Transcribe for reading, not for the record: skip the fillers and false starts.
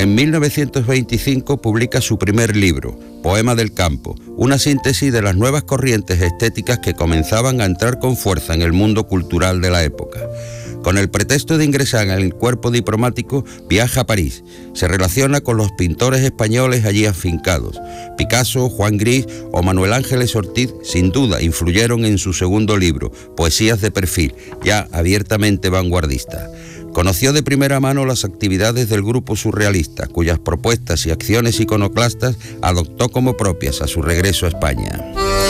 En 1925 publica su primer libro, Poema del campo, una síntesis de las nuevas corrientes estéticas que comenzaban a entrar con fuerza en el mundo cultural de la época. Con el pretexto de ingresar en el cuerpo diplomático, viaja a París. Se relaciona con los pintores españoles allí afincados. Picasso, Juan Gris o Manuel Ángeles Ortiz, sin duda, influyeron en su segundo libro, Poesías de perfil, ya abiertamente vanguardista. Conoció de primera mano las actividades del grupo surrealista, cuyas propuestas y acciones iconoclastas adoptó como propias a su regreso a España.